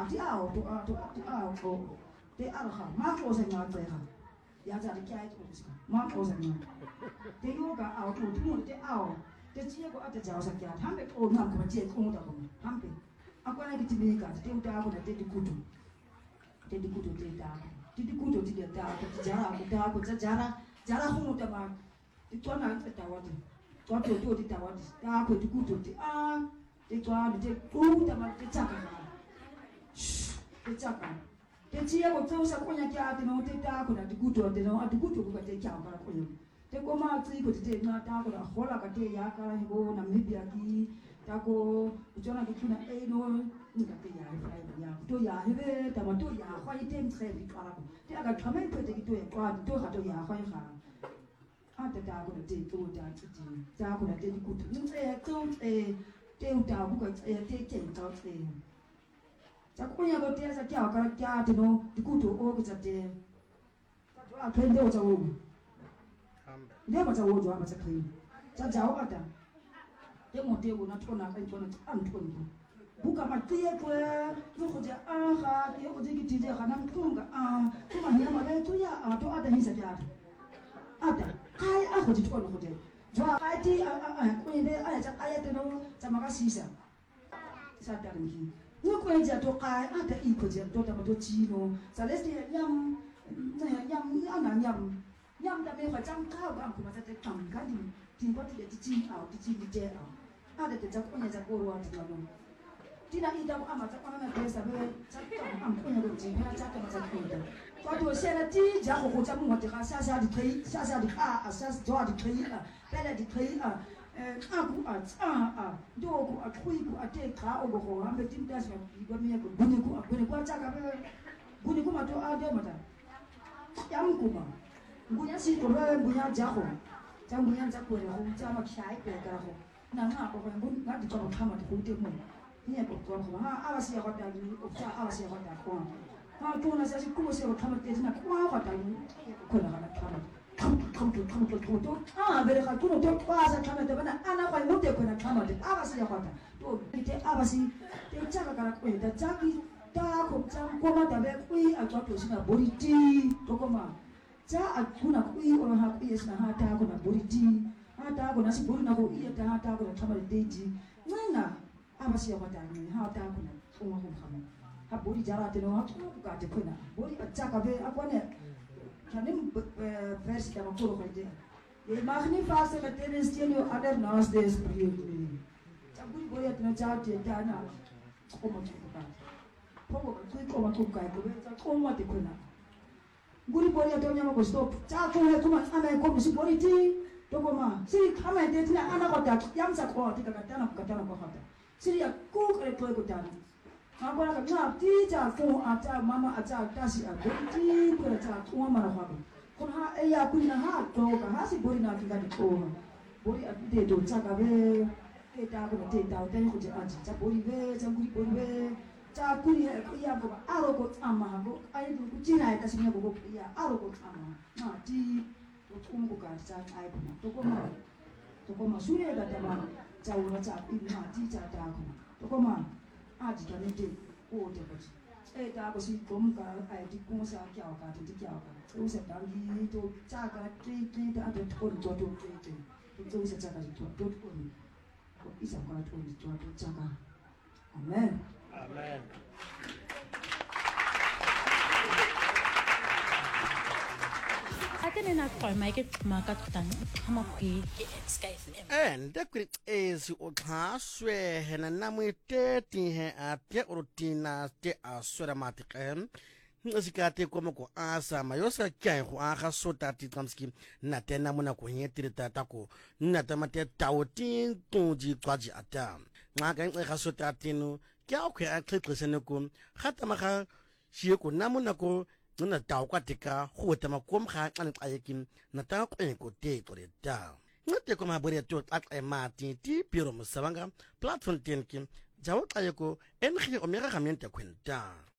ga di ao to ao ko te arha ma ko se nga te ha ya za de kai ko se ma ko se nga te yo ga ao to tu te ao te chi ko ata ja sa kya hambe ko na ko je ko da ko hambe akwana ki tibi ka te uta ko na te di kutu te da te di kutu te da ko jara ko da ko jara ko ta ma ti to na ta wa ti to ti ta wa ti ta ko ti kutu ti te to te ko ta ma te chaka te chaka te chi ko to sa ko nya kya te no te ta ko na ti kutu te no ti kutu ko te kya ka ko yo te ko ma tsi ko te na ta ko na hola ka te ya ka ho na mibia ki ta ko jona ki tuna e no ni ka te ya fa ya to ya he ta ma to ya khwa i tem tre vi ka ko te aga khamen ko te ki to ya kwa to ha to ya khwa i kha a te ta ko te to ta chi ta ko na te ki ku tu te to te u ta bu ko te ken ta te ta ko ya ko te sa kya ka kya te no ti ku tu o ko te ta to a ken de o cha wo dia baca wujud baca kiri, jauh ada. Dia mau dia guna tuan apa itu nak antuan itu. Bukan mati ya kue, tu kerja dia kerja gitu dia kadang tu enggak cuma dia malah itu ya tu ada hisap ada. Kai kerja tuan kerja. Jual kai ti kue ini ayat tu no sama kasih sisa. Sadar ni. Ni kue jatuh kai ada ikut je tu dapat tu cino. Salesnya yang anak yang dah memang jam kau bang, aku macam terkam kan di buat dia di je ada terjadi punya jago ruang di dalam. Tidak ada apa macam mana biasa cakap am punya ruang, punya cakap macam itu. Kalau saya di jago macam mana dia saya di kiri, saya di jual di kiri bela di kiri aku doku kuiku ate kau bohong, ambil tindas macam ni guniku cakap guniku macam ada macam yang kuma. Punya si korban punya jago, jangan punya jago ni, jangan makai perkara ho. Nanga korban pun nggak dicoba kama di kulit mu. Ini apa korban ho? Awas ya korban ini, awas ya korban korban. Tu nasi si kulo si korban tu nak korban ini, korban nak korban. Kamu. Mereka tu nak kuasa korban tu mana? Anak kau mau dia korban korban. Awas ya korban. Tu kita awas si, dia jaga kalau korban, dia jagi. Tak korban korban tapi kui agak tu sih nak boriti, tu korban. Ja kuna kui orang hak iya sana hata kuna boriti hata kuna si bori na ko iya ta hata kuna thamar deji nana apa sih apa tanya hata kuna semua kamu ha bori jara teno ha ka te kuna bori acha ka be apa ne kanim versi da makoro ko de ye magni fase ka tenes tienio other nas des period ja bori atna ja te dana ko mo te ka pogo ko ma ko ka ko be ko ma te kuna guri bori atau nyama ko stop cha ko he kuma ana ko bisi bori ti to ko ma siri kama de tina ana ko ta yam sa ko ti ka tana ko hata siri ya ko kare ko tana ma ko na ka ti cha ko ata mama ata tasi a bori ti ko cha ko ma na ko ha e ya kunna ha to ka ha si bori na ki ka ko bori a de to cha ka be ke ta ko te ta ko je aji cha bori be cha guri bori be cha kuri iya ko aro ko ama ko ai du jina ita sinya ko iya aro ko ama na ti ko ko ka cha ai ko to ko ma sure ga ta ma cha wo cha ina ti cha ta ko to ko ma a ji ta ne te ko te ko e ta ko si kom ka ai ti ko sa kya ka ti kya ka o se ta gi to cha ka ti ta to to to se cha ka to ko isa ko to cha ka amen. Amen. Atin na ko make makatutan hamakwi Sky FM. And the quick is o khaswe hena namwe te ti he ate rutina te asuramatic Sikate como ko asa mayosa kya ko aka sota ti tamski na tena muna ko nyetiri tatako na tamate tawtin tunji kwaji ata ngaka ka sota tinu kya ko aklikisene ko khata maka shiye ko namuna ko na taw kwatika ho tama kom kha kan ayekin na ta ko te to ta ngate ko mabore to at mati ti piro musabanga platform tenkin jawo ayeko enhi omega kamiente kwenta